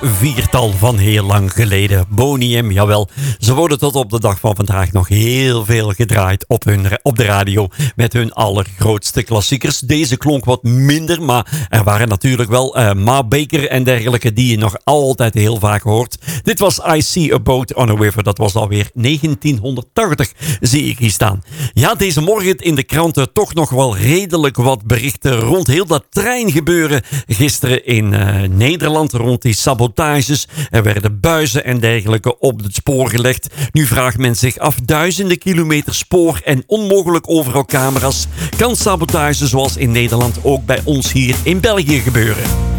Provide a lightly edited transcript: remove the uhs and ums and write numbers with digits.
viertal van heel lang geleden. Boney M, jawel. Ze worden tot op de dag van vandaag nog heel veel gedraaid op de radio met hun allergrootste klassiekers. Deze klonk wat minder, maar er waren natuurlijk wel Ma Baker en dergelijke die je nog altijd heel vaak hoort. Dit was I See a Boat on a River. Dat was alweer 1980, zie ik hier staan. Ja, deze morgen in de kranten toch nog wel redelijk wat berichten rond heel dat treingebeuren gisteren in Nederland, rond die sabotages. Er werden buizen en dergelijke op het spoor gelegd. Nu vraagt men zich af, duizenden kilometer spoor en onmogelijk overal camera's. Kan sabotage zoals in Nederland ook bij ons hier in België gebeuren?